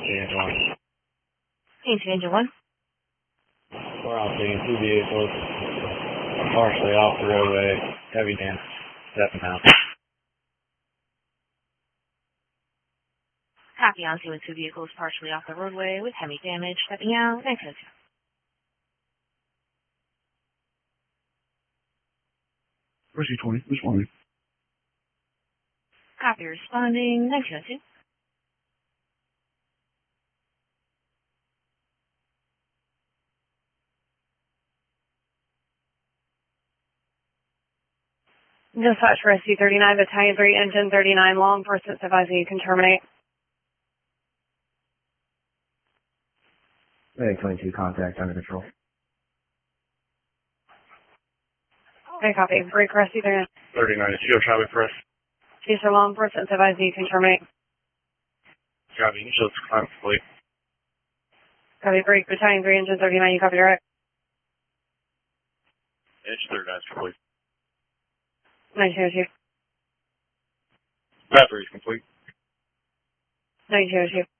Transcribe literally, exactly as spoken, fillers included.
Engine one. Agency Engine one. We're all seeing two vehicles partially off the roadway, heavy damage, stepping out. Copy on scene with two vehicles partially off the roadway with heavy damage, stepping out, nine two two. Rescue twenty, responding. Copy responding, nine two two. Dispatch for S C thirty-nine, Battalion three, Engine thirty-nine, law enforcement advising you can terminate. Medic twenty-two, contact under control. Okay, copy. Break for S C thirty-nine. thirty-nine, it's Joe traffic press. Chief for law enforcement advising you can terminate. Copy, initial climb complete. Copy. Break. Battalion three, Engine thirty-nine, you copy direct. Edge thirty-nine is complete. nine two two. Battery is complete. nine two two.